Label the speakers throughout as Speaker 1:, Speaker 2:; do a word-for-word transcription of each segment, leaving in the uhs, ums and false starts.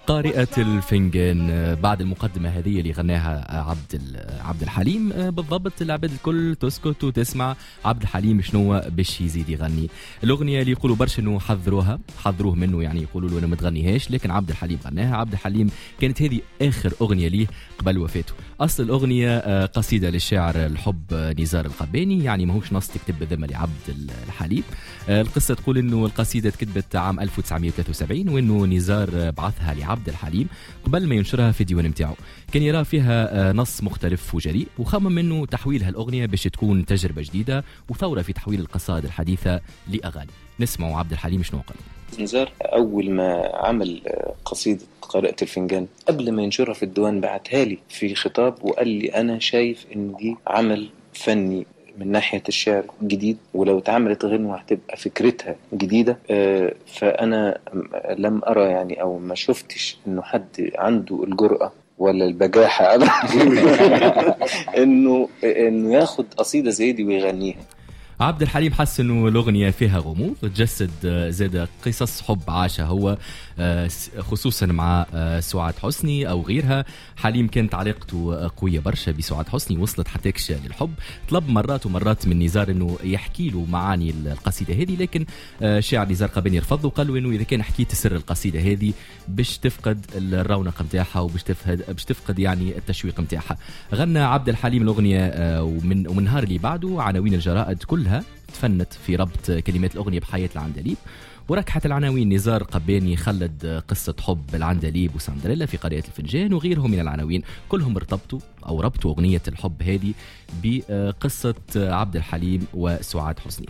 Speaker 1: قارئة الفنجان. بعد المقدمة هذه اللي غناها عبد عبد الحليم بالضبط العباد الكل تسكت وتسمع عبد الحليم شنو باش يزيد يغني. الأغنية اللي يقولوا برشا إنه حذروها حذروه منه، يعني يقولوا له أنا ما تغنيهاش، لكن عبد الحليم غناها. عبد الحليم كانت هذه آخر أغنية ليه قبل وفاته. أصل الأغنية قصيدة للشاعر الحب نزار القباني، يعني ماهوش نص تكتب بذمة لعبد الحليم. القصة تقول إنه القصيدة تكتبت عام ألف وتسعمائة وثلاثة وسبعين، وإنه نزار بعثها لعبد الحليم قبل ما ينشرها في الديوان متاعه. كان يرى فيها نص مختلف وجريء، وخمم منه تحويلها الأغنية باش تكون تجربة جديدة وثورة في تحويل القصائد الحديثة لأغاني. نسمعوا عبد الحليم شنو قال.
Speaker 2: نزار أول ما عمل قصيدة قارئة الفنجان قبل ما ينشرها في الديوان بعتها لي في خطاب وقال لي أنا شايف إن دي عمل فني من ناحية الشعر جديد، ولو اتعملت غنوة هتبقى فكرتها جديدة. فأنا لم أرى يعني أو ما شفتش إنه حد عنده الجرأة ولا البجاحة إنه إنه ياخد قصيدة زي دي ويغنيها.
Speaker 1: عبد الحليم حس انه الاغنيه فيها غموض، تجسد زاد قصص حب عاشها هو خصوصا مع سعاد حسني او غيرها. حليم كانت علاقته قويه برشا بسعاد حسني، وصلت حتىكش للحب. طلب مرات ومرات من نزار انه يحكي له معاني القصيده هذه، لكن شاعر نزار قباني رفض وقال له انه اذا كان حكيت سر القصيده هذه باش تفقد الرونق نتاعها وباش تفقد باش تفقد يعني التشويق نتاعها. غنى عبد الحليم الاغنيه ومن ومن النهار اللي بعده عناوين الجرائد كلها تفنت في ربط كلمات الأغنية بحياة العندليب، وركحت العناوين نزار قباني خلد قصة حب العندليب وسندريلا في قارئة الفنجان وغيرهم من العناوين، كلهم ارتبطوا أو ربطوا أغنية الحب هذه بقصة عبد الحليم وسعاد حسني.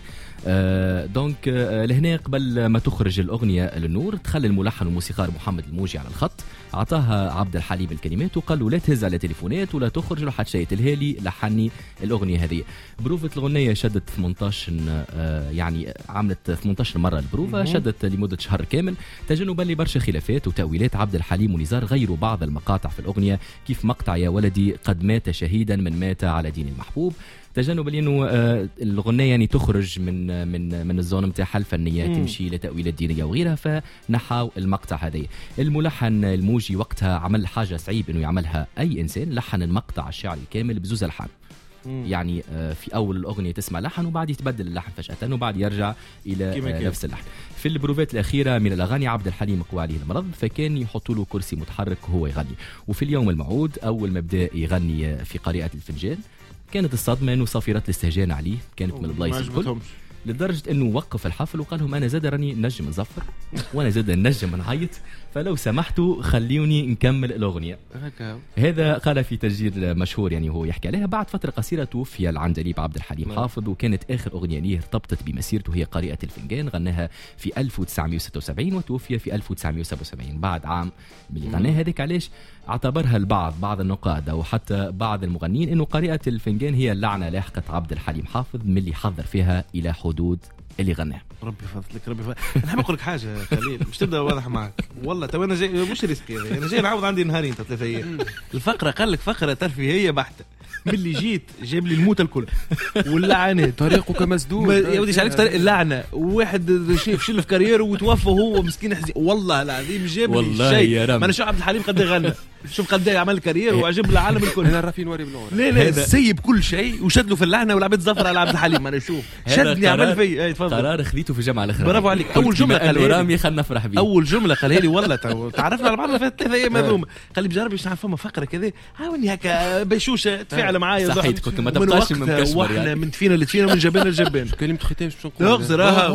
Speaker 1: آه دونك آه لهنا قبل ما تخرج الأغنية للنور تخلى الملحن والموسيقار محمد الموجي على الخط، عطاها عبد الحليم الكلمات وقال له لا تهز على تليفونات ولا تخرج لحد شيء الهالي لحني الأغنية هذه. بروفة الأغنية شدت ثمانية عشر آه يعني عملت ثمانية عشر مرة البروفة، شدت لمدة شهر كامل تجنبا لبرشا خلافات وتأويلات. عبد الحليم ونزار غيروا بعض المقاطع في الأغنية، كيف مقطع يا ولدي قد مات شهيدا من مات على دين المحبوب، تجنبا لانه آه الغنية يعني تخرج من من من الزون نتاعها الفنيه، مم. تمشي لتاويلات دينيه وغيرها، فنحاو المقطع هذا. الملحن الموجي وقتها عمل حاجه صعيب انه يعملها اي انسان، لحن المقطع الشعري كامل بزوز الحان. مم. يعني آه في اول الاغنيه تسمع لحن وبعد يتبدل اللحن فجاه وبعد يرجع الى آه نفس اللحن. في البروفات الاخيره من الاغاني عبد الحليم قوى عليه المرض، فكان يحطوا له كرسي متحرك وهو يغني. وفي اليوم الموعود اول ما بدا يغني في قارئة الفنجان كانت الصدمة انه صافرات الاستهجان عليه كانت من البلايص الكل، لدرجة انه وقف الحفل وقال لهم انا زاد راني نجم نزفر وانا زاد نجم نعيط، فلو سمحتوا خليوني نكمل الاغنية. هذا قال في تسجيل مشهور يعني هو يحكي عليها. بعد فترة قصيرة توفي العندليب عبد الحليم حافظ، وكانت اخر اغنية ليه ارتبطت بمسيرته هي قارئة الفنجان، غناها في ألف وتسعمائة وستة وسبعين وتوفي في ألف وتسعمائة وسبعة وسبعين بعد عام من غناها. هذيك علاش اعتبرها البعض بعض النقاد او حتى بعض المغنيين انه قارئة الفنجان هي اللعنة لاحقت عبد الحليم حافظ من اللي حضر فيها الى حدود اللي غناه.
Speaker 3: ربي فضلك ربي فضلك. انا حاب اقول لك حاجه خليل، مش تبدا واضح معك والله. تو انا جاي مش ريسكي، انا جاي نعوض عندي نهارين ثلاثه ايام. الفقره قال لك فقره ترفيهيه بحته، من اللي جيت جاب لي الموت الكل واللعنات
Speaker 4: طريقك مسدود
Speaker 3: يا ودي عليك طريق اللعنه. واحد شاف شل في كاريره وتوفى وهو مسكين حزين والله العظيم جاب لي شيء. ما انا شو عبد الحليم قد غنى، شوف قد عمل كارير وعجب العالم الكل.
Speaker 4: انا رافين وري بنور
Speaker 3: لا لا سيب كل شيء وشد له في اللعنه والعباد زفر على عبد الحليم. انا شوف شدني عمل في اي تفضل
Speaker 1: قرار خذيته في جامعه الاخر.
Speaker 3: برافو عليك. اول جمله قال
Speaker 1: رامي خلنا نفرح بيه.
Speaker 3: اول جمله قالها لي والله تعرفنا على بعضنا في ثلاث ايام هذوما، قال لي بجرب باش نعرف فما فقره كذا عاوني هكا بشوشه تفاعل معايا.
Speaker 1: صحيت كنت ما تبقاش من مكشفر
Speaker 3: واحنا من تفينا اللي تفينا من جبان الجبان.
Speaker 4: كلمه ختام باش نقول
Speaker 3: اغزر اه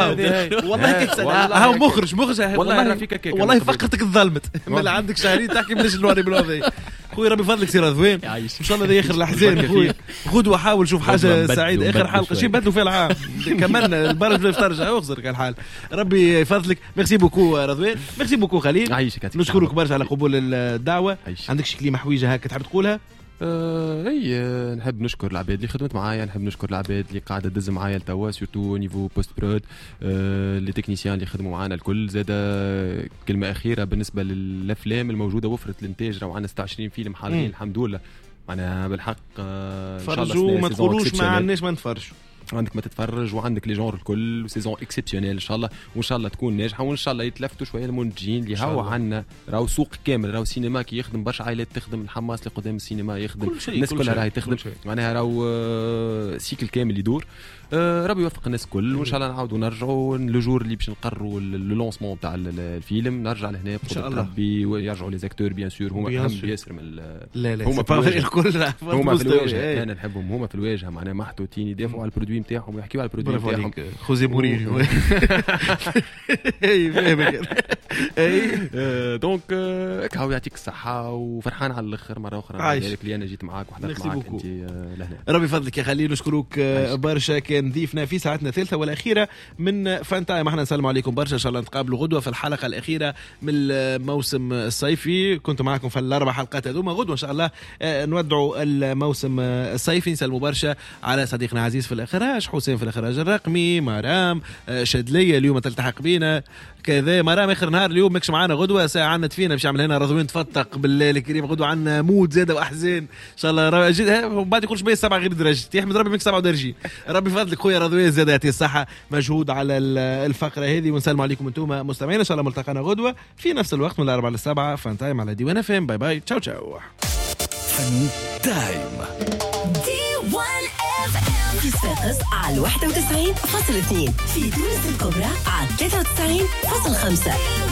Speaker 3: والله هاو مخرج مخرج والله والله فقرتك ظلمت. مال عندك شهرين تحكي بلاش الواري بالوضعي خويا. ربي فضلك سير ذوين ان شاء الله. ذي اخر الاحزان خويا، غدوه حاول شوف حاجه سعيده. اخر حلقه شي بدلوا فيها العام كملنا البرج باش ترجع اغزر كان الحال. ربي يفضلك. ميرسي بوكو رضوان، ميرسي بوكو خليل، نشكرك برشا على قبول الدعوه. عندك شي كلمه حويجه هكا تحب تقولها؟
Speaker 4: آه اي نحب نشكر العباد اللي خدمت معايا، نحب نشكر العباد اللي قاعده تدز معايا لتوا سورتو نيفو بوست برود، آه لي تكنيسيان اللي خدموا معانا الكل. زاد كلمه اخيره بالنسبه للافلام الموجوده، وفرت الانتاج راهو عندنا ستة وعشرين فيلم حاضرين الحمد لله. انا بالحق آه
Speaker 3: ان شاء الله ما تقولوش ما عندناش ما نتفرجوا
Speaker 4: عندك ما تتفرج وعندك لي جونر الكل سيزون اكسبسيونيل ان شاء الله وان شاء الله تكون ناجحه وان شاء الله يتلفتوا شويه المنتجين اللي هاو عندنا راهو سوق كامل راهو سينما كي يخدم برشا عائلات تخدم الحماس اللي قدام السينما يخدم الناس كلها راهي تخدم معناها راهو سيكل كامل يدور أه ربي يوفق الناس الكل وان شاء الله نعاودوا نرجعوا لو جور اللي باش نقرروا لو تاع الفيلم نرجع لهنا
Speaker 3: ان شاء الله
Speaker 4: ربي ويرجعوا لي زاكتور بيان سور هما اهم ياسر من
Speaker 3: لا لا هما الكل
Speaker 4: هما في الواجهه انا نحبهم هما في الواجهه معناها محطوطين يدافعوا على البرودوي نتاعهم ويحكيوا على البرودوي نتاعهم
Speaker 3: خوزي مورينيو اي فاهمك
Speaker 4: اي دونك هاو يعطيك الصحه وفرحان على الاخر مره اخرى ذلك اللي انا جيت معاك وحضرت معاك انت لهنا
Speaker 3: ربي فضلك يا خليل نشكروك برشا كان ضيفنا في ساعتنا الثالثه والاخيره من فان تايم احنا نسلم عليكم برشا ان شاء الله نتقابلوا غدوه في الحلقه الاخيره من الموسم الصيفي كنت معكم في الاربع حلقات هذوما غدوه ان شاء الله نودعوا الموسم الصيفي نسلموا برشا على صديقنا عزيز في الاخراج حسين في الاخراج الرقمي مرام شدليه اليوم تلتحق بينا كذا مرام اخر نهار اليوم ماكش معانا غدوه ساعه عنا تفينا باش يعمل هنا رضوان تفتق بالليل الكريم غدوه عنا مود زاده واحزان ان شاء الله وبعد يقولش بيه سبعه غير درجتي يحمد ربي منك سبعه ودرجين ربي فضلك خويا رضوان زاده يعطيه الصحه مجهود على الفقره هذه ونسلم عليكم انتم مستمعين ان شاء الله ملتقانا غدوه في نفس الوقت من الاربعه للسبعه فان تايم على ديوان اف ام باي باي تشاو تشاو
Speaker 5: فان تايم ديوان اف ام في صفاقس على واحد وتسعين فاصلة اثنين في تونس الكبرى على ثلاثة وتسعين فاصلة خمسة.